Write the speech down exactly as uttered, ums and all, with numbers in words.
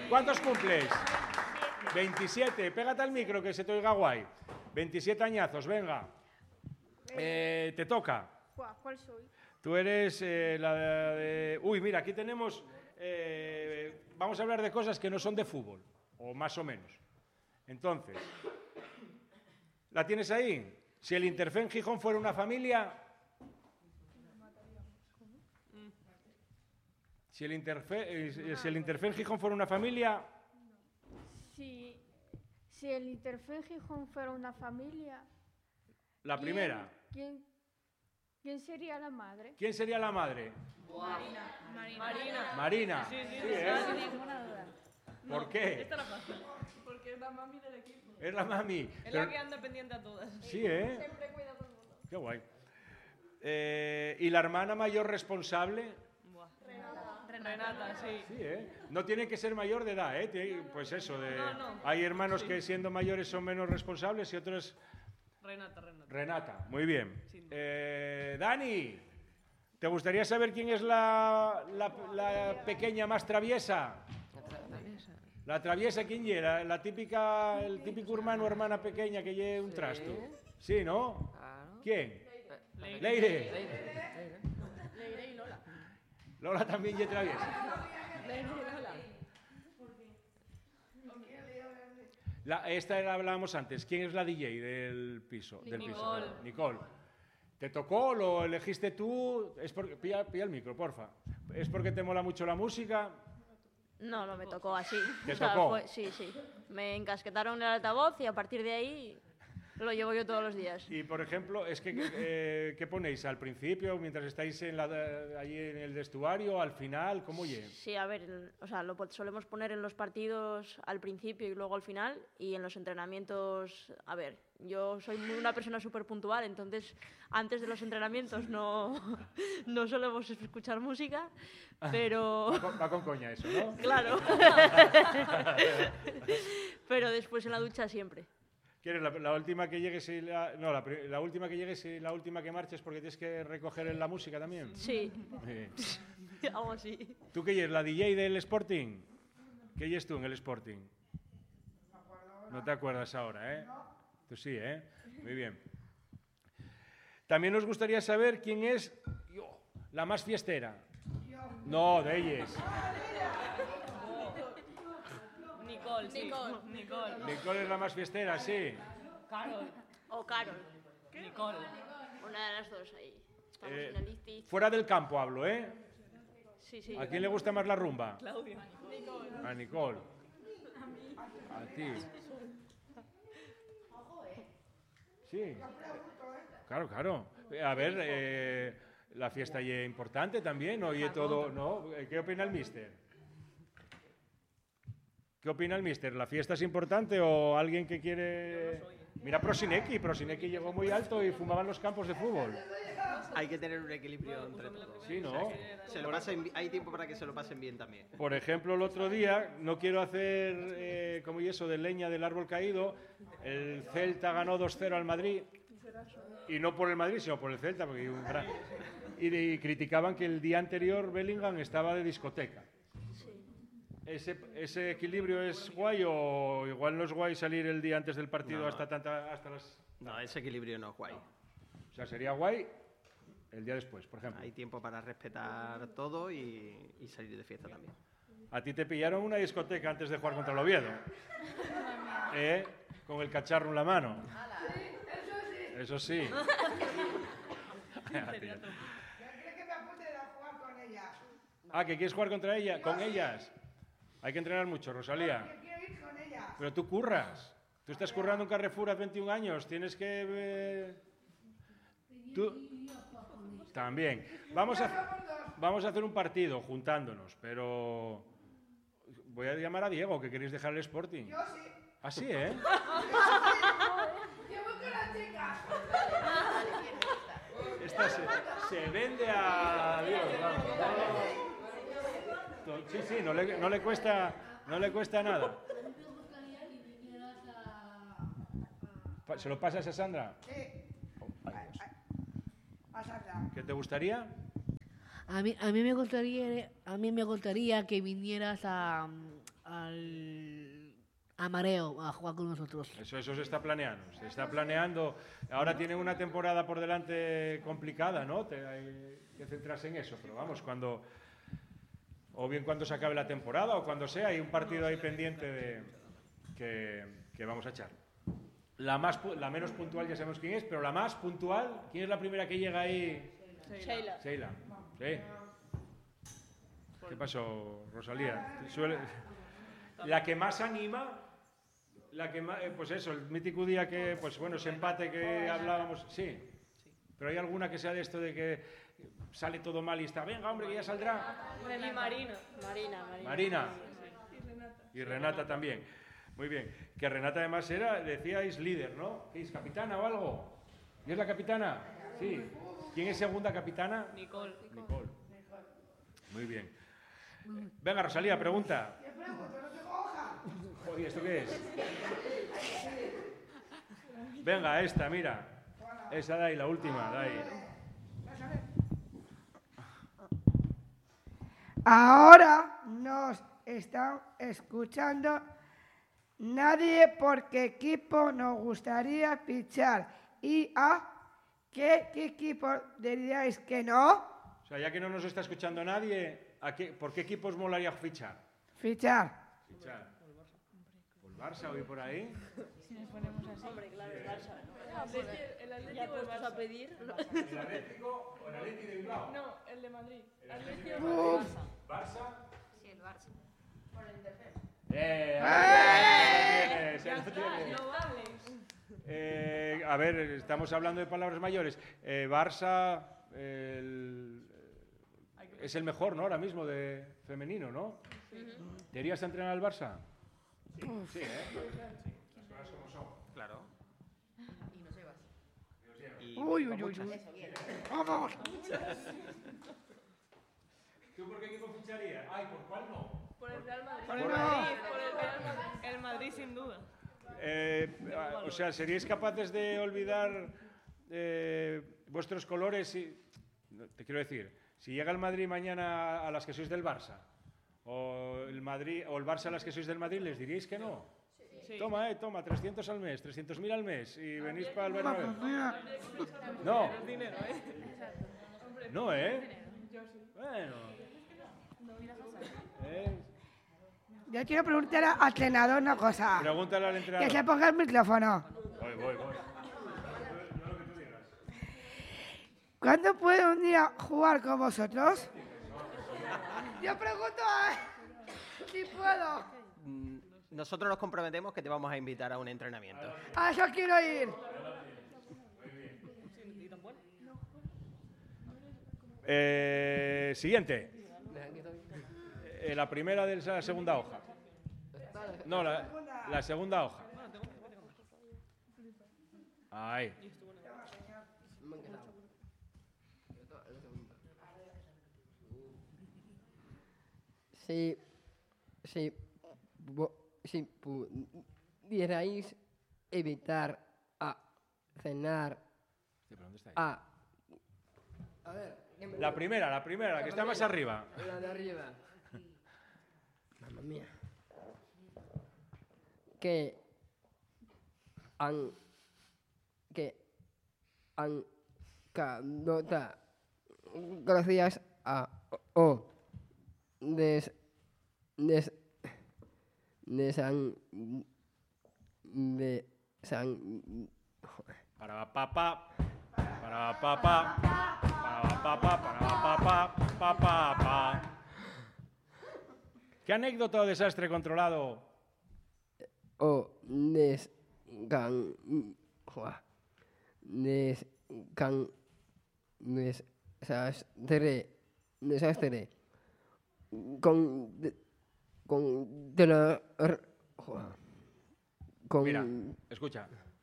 ¿Cuántos cumples? veintisiete. Pégate al micro que se te oiga guay. veintisiete añazos, venga. Eh, te toca. ¿Cuál soy? Tú eres eh, la de... Uy, mira, aquí tenemos... Eh, vamos a hablar de cosas que no son de fútbol, o más o menos. Entonces, ¿la tienes ahí? Si el Interfen Gijón fuera una familia... Si el, Interfe, eh, si el Interfen Gijón fuera una familia... Si, si el Interfen Gijón fuera una familia... La primera. ¿Quién, quién sería la madre? ¿Quién sería la madre? Marina. Marina. Marina. Sí, sí, sí, sí, ¿eh? sin ninguna duda. ¿Por No, qué? Esta la pasa. Porque es la mami del equipo. Es la mami. Es Pero... la que anda pendiente a todas. Sí, ¿eh? Siempre cuida a todo el mundo. Qué guay. Eh, ¿Y la hermana mayor responsable? Buah. Renata. Renata, sí. Sí, ¿eh? No tiene que ser mayor de edad, ¿eh? Tiene- Pues eso, de... No, no. hay hermanos que siendo mayores son menos responsables y otros... Renata, Renata. Renata, muy bien. Sin duda. Eh, Dani, ¿te gustaría saber quién es la, la- la pequeña más traviesa? La traviesa, ¿quién era? La típica, el típico hermano o hermana pequeña que lleve un trasto. Sí, ¿no? Claro. ¿Quién? Leire. Leire. Leire. Leire y Lola. Lola también lleva traviesa. Leire y Lola. La, esta la hablábamos antes. ¿Quién es la D J del piso? Del piso? Nicole. Nicole. ¿Te tocó? ¿Lo elegiste tú? Es porque, pilla, pilla el micro, porfa. ¿Es porque te mola mucho la música? No, no me tocó así. ¿Te tocó? sí, sí. Me encasquetaron el altavoz y a partir de ahí lo llevo yo todos los días. Y, por ejemplo, es que, eh, ¿qué ponéis? ¿Al principio, mientras estáis en la, allí en el vestuario, al final? ¿Cómo oye? Sí, a ver, el- o sea, lo po- solemos poner en los partidos al principio y luego al final, y en los entrenamientos, a ver, yo soy muy- una persona súper puntual, entonces antes de los entrenamientos no, no solemos escuchar música, pero... Va con, va con coña eso, ¿no? Claro. Pero después en la ducha siempre. ¿Quieres la, la última que llegues y la... No, la, pri- la última que llegues y la última que marches porque tienes que recoger en la música también? Sí, Sí. algo así. ¿Tú qué eres? ¿La D J del Sporting? ¿Qué eres tú en el Sporting? No te acuerdas ahora, ¿eh? Tú sí, ¿eh? Muy bien. También nos gustaría saber quién es yo, la más fiestera. No, de ellas. Nicole, sí. Nicole. Nicole es la más fiestera, sí. Carol. O Carol, Nicole. una de las dos ahí. Estamos Eh, en el ICI. Fuera del campo hablo, ¿eh? Sí, sí. ¿A quién le gusta más la rumba? Claudia. A Nicole. A ti. Sí. Claro, claro. A ver, eh, la fiesta ya es importante también, ¿no? Y todo, ¿no? ¿Qué opina el míster? ¿Qué opina el míster? ¿La fiesta es importante o alguien que quiere...? Mira Prosinecki, Prosinecki llegó muy alto y fumaba en los campos de fútbol. Hay que tener un equilibrio entre todos. Sí, ¿no? Se lo pasen bi- hay tiempo para que se lo pasen bien también. Por ejemplo, el otro día, no quiero hacer eh, como y eso de leña del árbol caído, el Celta ganó dos cero al Madrid, y no por el Madrid, sino por el Celta, porque hay un gran... y, y criticaban que el día anterior Bellingham estaba de discoteca. ¿Ese, ¿Ese equilibrio es guay o igual no es guay salir el día antes del partido No, no. hasta, tanta, hasta las... No, ese equilibrio no es guay. O sea, sería guay el día después, por ejemplo. Hay tiempo para respetar todo y, y salir de fiesta también. A ti te pillaron una discoteca antes de jugar contra el Oviedo. ¿Eh? Con el cacharro en la mano. Eso sí. Ah, ¿que quieres jugar contra ella? ¿Con ellas? Hay que entrenar mucho, Rosalía. Pero tú curras. Tú estás currando en Carrefour a veintiún años. Tienes que... eh, Tú... También. Vamos a, vamos a hacer un partido juntándonos, pero... Voy a llamar a Diego, que queréis dejar el Sporting. Yo sí. ¿Ah, sí, eh? Yo voy con las chicas. Esta se, se vende a Dios, vamos. No, sí, sí, no le, no le cuesta, no le cuesta nada. Pa- ¿Se lo pasas a Sandra? Sí. Oh, ay, Dios. A Sandra. ¿Qué te gustaría? A mí, a mí me gustaría, a mí me gustaría que vinieras a, al a Mareo a jugar con nosotros. Eso, eso se está planeando. Se está planeando. Ahora tienen una temporada por delante complicada, ¿no? Te- hay que centrarse en eso. Pero vamos, cuando... O bien cuando se acabe la temporada o cuando sea, hay un partido ahí pendiente de, que, que vamos a echar. La, más, pu- la menos puntual ya sabemos quién es, pero la más puntual, ¿quién es la primera que llega ahí? Sheila. Sheila. Sí. ¿Qué pasó, Rosalía? Suele- La que más anima, la que más, eh, pues eso, el mítico día que, pues bueno, ese empate que hablábamos, sí. Pero hay alguna que sea de esto de que sale todo mal y está, venga, hombre, que ya saldrá. Y Marina. Marina, Marina. Marina. Y Renata también. Muy bien. Que Renata además era, decíais, líder, ¿no? ¿Qué es, capitana o algo? ¿Y es la capitana? Sí. ¿Quién es segunda capitana? Nicole. Nicole. Muy bien. Venga, Rosalía, pregunta. Oye, ¿esto qué es? Venga, esta, mira. Esa de ahí, la última, de ahí. Ahora nos están escuchando nadie por qué equipo nos gustaría fichar y a qué, qué equipo diríais que no O sea, ya que no nos está escuchando nadie, ¿a qué, ¿por qué equipos molaría fichar? fichar. Fichar. ¿Por el Barça hoy por ahí? Hombre, claro, el Barça. El Atlético Ya puestos a pedir. ¿El Atlético o el Atlético de Bilbao? No, el de Madrid. Uf. ¿Barça? Sí, el Barça. ¡Eh! ahí lo tienes, ahí lo tienes. No vales. Eh, a ver, estamos hablando de palabras mayores. Eh, Barça el- es el mejor, ¿no? Ahora mismo de femenino, ¿no? ¿Te irías a entrenar al Barça? Sí, ¿eh? Las cosas como son. Claro. Y nos llevas. Y Uy, uy, uy, uy. Eso, bien. Vamos. ¿Tú por qué equipo ficharías? Ay, ¿por cuál no? Por el Real Madrid. Por el Por Madrid. Por el Real Madrid. El Madrid sin duda. Eh, ah, o sea, ¿seríais capaces de olvidar eh, vuestros colores? Y, no, te quiero decir, si llega el Madrid mañana a las que sois del Barça, o el Madrid o el Barça a las que sois del Madrid, ¿les diríais que no? Sí. Toma, eh, toma, trescientos al mes, trescientos mil al mes y venís para el Pues Bernabéu. mira, No, Dinero, ¿eh? no, ¿eh? Bueno. Eh, yo quiero preguntar a- al entrenador una cosa. Pregúntale al Que se entrenador. ponga el micrófono. Voy, voy, voy. ¿Cuándo puedo un día jugar con vosotros? Yo pregunto a... si puedo. Mm, nosotros nos comprometemos que te vamos a invitar a un entrenamiento. A eso quiero ir. Eh, siguiente. Eh, la primera de la segunda hoja. No, la, la segunda hoja. Ahí. Si, si, vo- si pudierais evitar a cenar Sí, pero ¿dónde está ahí? a... A ver, ¿quién me La dice? primera, la primera, la que está más arriba. La de arriba. Mamma mía. Que han que han canota gracias a o des des desan de san Para papá, para papá, para papá, para papá, para papá. ¿Qué anécdota o desastre controlado? o descan joa, descan desastre desastre con de- con de la r- joa, con Mira, escucha.